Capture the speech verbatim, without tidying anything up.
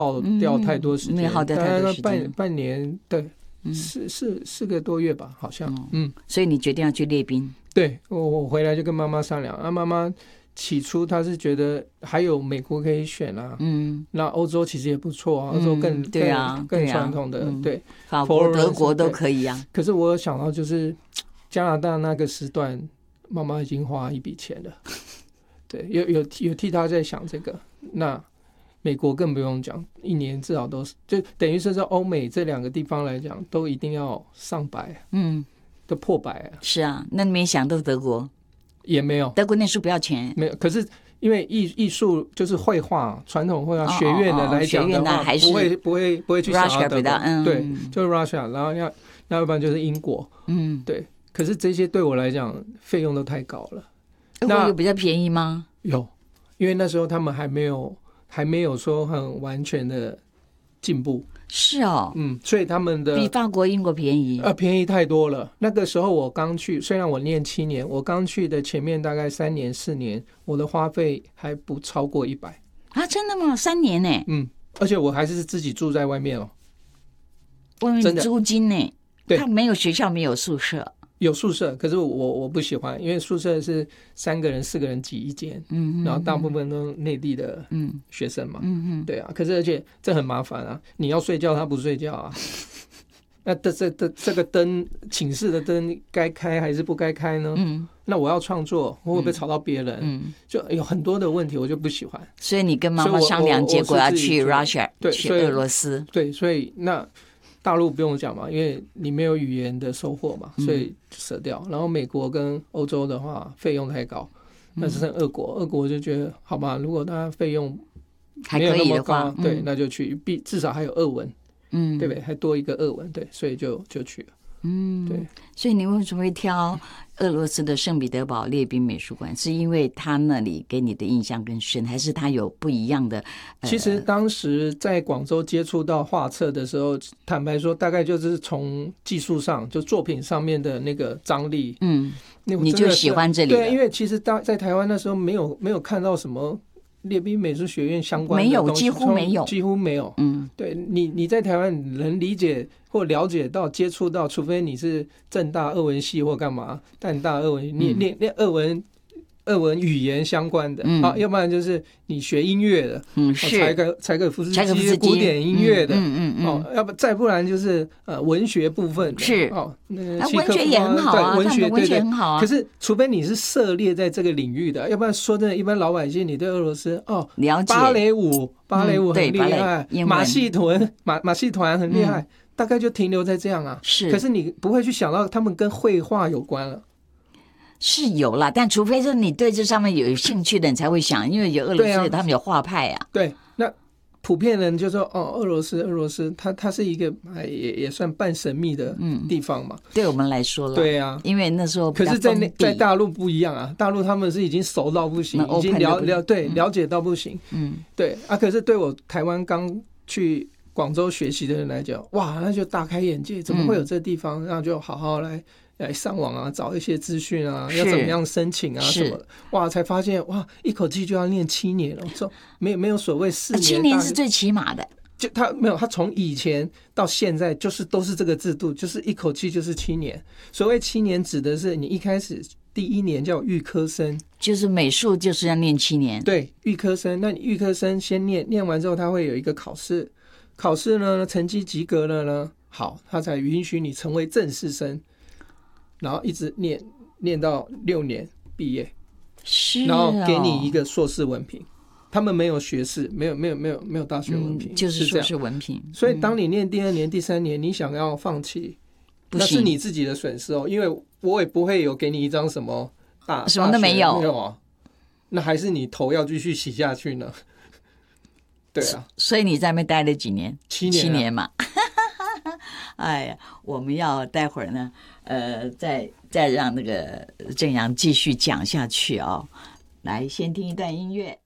耗掉太多时间， 没有耗掉太多时间， 半半年，对，嗯、四四四个多月吧，好像，嗯，嗯所以你决定要去列兵？ 对，我我回来就跟妈妈商量，啊，妈妈起初她是觉得还有美国可以选啊，嗯，那欧洲其实也不错啊，欧洲更、嗯、 对啊更传统的，对,、啊嗯、对， 法国、德国都可以啊。 可是我有想到就是加拿大那个时段，妈妈已经花一笔钱了，对，有有有替她在想这个，那。美国更不用讲，一年至少都是，就等于是在欧美这两个地方来讲，都一定要上百，嗯，都破百啊。 是啊，那你没想到德国也没有， 德国念书不要钱， 没有。可是因为艺艺术就是绘画，传统绘画、哦、学院的来讲的话，不会不会不会去想到德国，嗯、对，就是 Russia， 然后要要不然就是英国，嗯，对。可是这些对我来讲费用都太高了。 那有比较便宜吗？ 有，因为那时候他们还没有。还没有说很完全的进步， 是哦， 嗯，所以他们的比法国、英国便宜， 呃，便宜太多了。那个时候我刚去，虽然我念七年，我刚去的前面大概三年四年，我的花费还不超过一百啊，真的吗？三年呢？ 嗯，而且我还是自己住在外面哦， 外面租金呢？对，他没有学校，没有宿舍。 有宿舍，可是我我不喜欢，因为宿舍是三个人四个人挤一间，嗯，然后大部分都内地的学生嘛，嗯嗯，对啊，可是而且这很麻烦啊，你要睡觉他不睡觉啊，那这这这这个灯寝室的灯该开还是不该开呢？嗯，那我要创作，我会不会吵到别人？嗯，就有很多的问题，我就不喜欢。 所以你跟妈妈商量，结果要去 Russia， 对， 去俄罗斯， 对，所以那。大陆不用讲嘛，因为你没有语言的收获嘛，所以舍掉。然后美国跟欧洲的话，费用太高，那只剩俄国。俄国就觉得好吧，如果它费用没有那么高，对，嗯、那就去，至少还有俄文，嗯，对不对？还多一个俄文，对，所以就就去了。嗯，对。 所以你为什么会挑俄罗斯的圣彼得堡列兵美术馆？是因为他那里给你的印象更深，还是他有不一样的？ 呃、其实当时在广州接触到画册的时候，坦白说，大概就是从技术上，就作品上面的那个张力，嗯， 你就喜欢这里了。 对，因为其实当在台湾那时候没有没有看到什么列兵美术学院相关的东西， 没有，几乎没有， 几乎没有。嗯，对你你在台湾能理解或了解到接触到，除非你是政大俄文系或干嘛，淡大俄文，你念念俄文。俄文语言相关的、嗯、啊，要不然就是你学音乐的，嗯，是柴可柴可夫斯基古典音乐的，嗯嗯嗯，哦，要不再不然就是呃文学部分的， 是哦，那个、啊、文学也很好啊， 对，文学文学很好啊。 可是除非你是涉猎在这个领域的，要不然说真的，一般老百姓你对俄罗斯哦了解， 芭蕾舞芭蕾舞很厉害，嗯、马戏团马马戏团很厉害、嗯，大概就停留在这样啊。 是， 可是你不会去想到他们跟绘画有关了。 是有啦，但除非是你对这上面有兴趣的，你才会想，因为有俄罗斯、啊、他们有画派啊。 对，那普遍人就说哦，俄罗斯，俄罗斯，它它是一个也也算半神秘的地方嘛。 嗯、对我们来说了， 对啊， 因为那时候可是在那在大陆不一样啊，大陆他们是已经熟到不行，已经了了对、嗯、了解到不行。嗯，对啊，可是对我台湾刚去广州学习的人来讲，哇，那就大开眼界，怎么会有这地方？然后就好好来。来上网啊，找一些资讯啊，要怎么样申请啊什么的，哇，才发现哇，一口气就要念七年了，说没有没有所谓四年， 七年是最起码的， 就他没有，他从以前到现在就是都是这个制度，就是一口气就是七年。所谓七年指的是你一开始第一年叫预科生， 就是美术就是要念七年， 对，预科生，那你预科生先念，念完之后他会有一个考试，考试呢成绩及格了呢，好，他才允许你成为正式生。然后一直念念到六年毕业， 是、哦， 然后给你一个硕士文凭。他们没有学士，没有没有没有没有大学文凭、 嗯，就是硕士文凭。 所以当你念第二年、第三年，你想要放弃，那是你自己的损失哦。因为我也不会有给你一张什么大什么都没有， 没有啊。那还是你头要继续洗下去呢？对啊。 所以你在那边待了几年？ 七年、啊， 七年嘛。哎呀，我们要待会儿呢，呃，再再让那个郑阳继续讲下去哦。来，先听一段音乐。